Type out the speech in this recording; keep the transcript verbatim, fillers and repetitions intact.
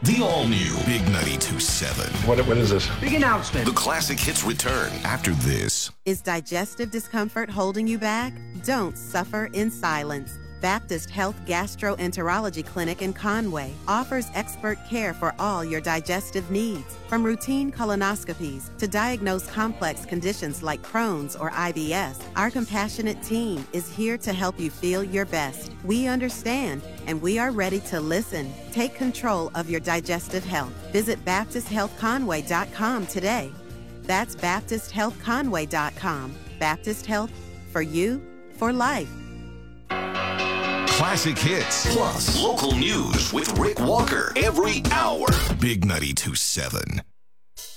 The all-new Big ninety-two point seven. What, what is this? Big announcement. The classic hits return after this. Is digestive discomfort holding you back? Don't suffer in silence. Baptist Health Gastroenterology Clinic in Conway offers expert care for all your digestive needs, from routine colonoscopies to diagnose complex conditions like Crohn's or I B S. Our compassionate team is here to help you feel your best. We understand, and we are ready to listen. Take control of your digestive health. Visit Baptist Health Conway dot com today. That's Baptist Health Conway dot com. Baptist Health, for you, for life. Classic hits plus local news with Rick Walker every hour. Big ninety-two point seven.